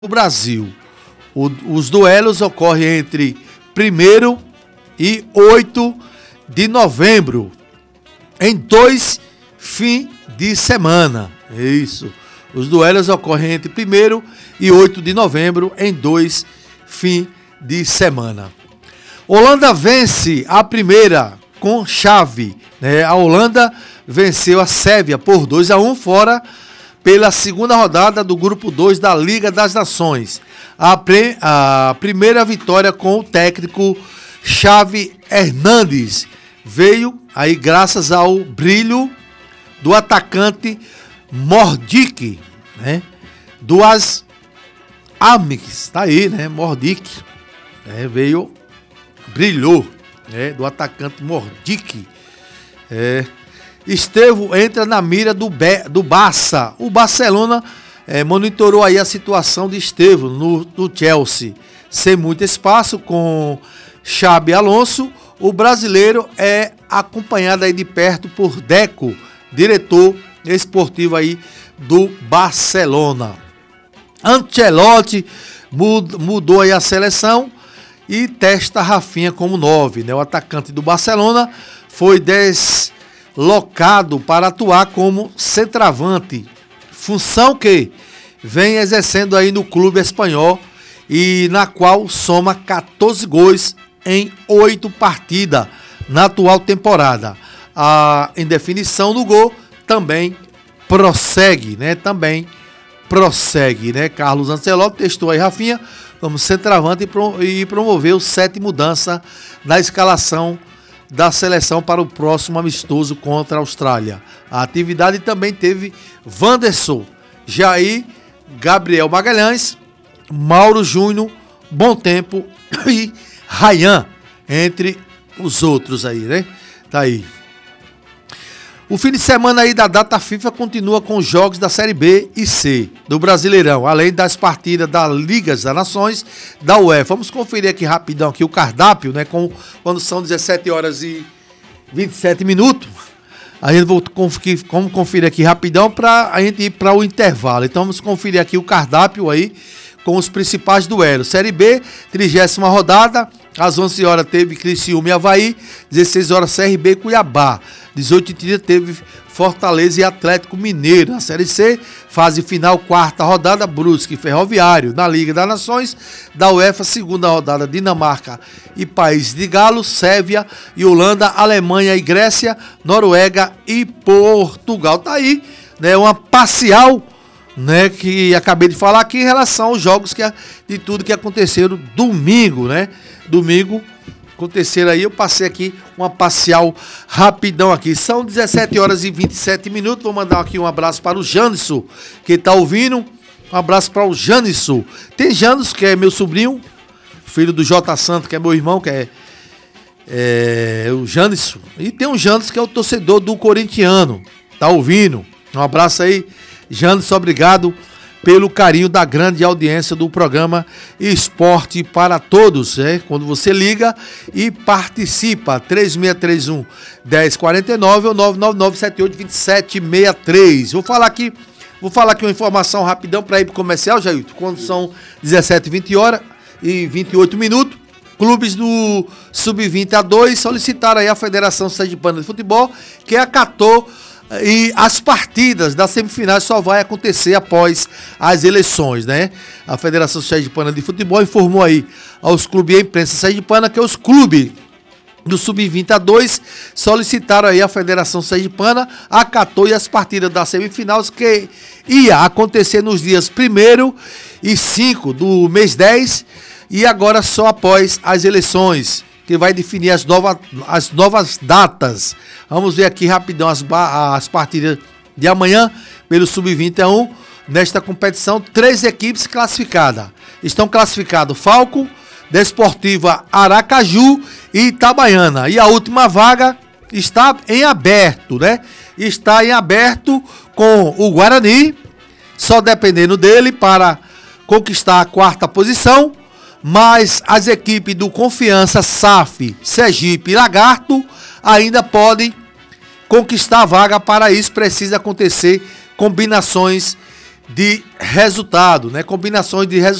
No Brasil, os duelos ocorrem entre 1º e 8 de novembro, em 2 fins de semana. Isso. Os duelos ocorrem entre 1º e 8 de novembro, em 2 fins de semana. Holanda vence a primeira com chave, né? A Holanda venceu a Sérvia por 2-1 fora pela segunda rodada do Grupo 2 da Liga das Nações. A primeira vitória com o técnico Xavi Hernández veio aí graças ao brilho do atacante Modric, né? Do AS Amix, tá aí, né? Modric, brilhou, né? Do atacante Modric. Estevão entra na mira do Barça. O Barcelona monitorou aí a situação de Estevão no Chelsea. Sem muito espaço com Xabi Alonso, o brasileiro é acompanhado aí de perto por Deco, diretor esportivo aí do Barcelona. Ancelotti mudou aí a seleção e testa Rafinha como 9, né? O atacante do Barcelona foi deslocado para atuar como centroavante, função que vem exercendo aí no clube espanhol e na qual soma 14 gols em 8 partidas na atual temporada. A indefinição do gol também prossegue, né? Carlos Ancelotti testou aí Rafinha como centroavante e promoveu 7 mudanças na escalação da seleção para o próximo amistoso contra a Austrália. A atividade também teve Wanderson, Jair, Gabriel Magalhães, Mauro Júnior, Bom Tempo e Ryan, entre os outros aí, né? Tá aí. O fim de semana aí da data FIFA continua com os jogos da Série B e C do Brasileirão, além das partidas da Liga das Nações da UEFA. Vamos conferir aqui rapidão aqui o cardápio, né? Quando são 17 horas e 27 minutos. A gente vamos conferir aqui rapidão para a gente ir para o intervalo. Então vamos conferir aqui o cardápio aí com os principais duelos. Série B, 30ª rodada, às 11 horas teve Criciúma e Avaí, 16 horas CRB e Cuiabá, 18h30 teve Fortaleza e Atlético Mineiro. Na Série C, fase final, 4ª rodada, Brusque e Ferroviário. Na Liga das Nações da UEFA, 2ª rodada, Dinamarca e País de Gales, Sérvia e Holanda, Alemanha e Grécia, Noruega e Portugal. Tá aí, né, uma parcial, né, que acabei de falar aqui em relação aos jogos de tudo que aconteceram domingo, né? Domingo aconteceram aí, eu passei aqui uma parcial rapidão aqui. São 17 horas e 27 minutos. Vou mandar aqui um abraço para o Janisson, que tá ouvindo. Um abraço para o Janisson. Tem Janisson, que é meu sobrinho, filho do J. Santos, que é meu irmão, que é o Janisson. E tem o Janisson, que é o torcedor do corintiano. Tá ouvindo? Um abraço aí, Janisson, obrigado pelo carinho da grande audiência do programa Esporte para Todos, né? Quando você liga e participa, 3631-1049 ou 999-782763. Vou falar aqui uma informação rapidão para ir para o comercial, Jailton. Quando são 17h20 horas e 28 minutos, clubes do Sub-20 A2 solicitaram aí a Federação Sergipana de Futebol, que acatou. E as partidas das semifinais só vai acontecer após as eleições, né? A Federação Sergipana de Futebol informou aí aos clubes e à imprensa sergipana que os clubes do Sub-20 A2 solicitaram aí a Federação Sergipana, acatou as partidas das semifinais que ia acontecer nos dias 1º e 5 do mês 10 e agora só após as eleições, que vai definir as novas datas. Vamos ver aqui rapidão as partidas de amanhã pelo Sub-21. Nesta competição, 3 equipes classificadas. Estão classificados Falco, Desportiva Aracaju e Itabaiana. E a última vaga está em aberto, né? Está em aberto com o Guarani, só dependendo dele para conquistar a 4ª posição. Mas as equipes do Confiança, SAF, Sergipe e Lagarto ainda podem conquistar a vaga. Para isso precisa acontecer combinações de resultado, né? Combinações de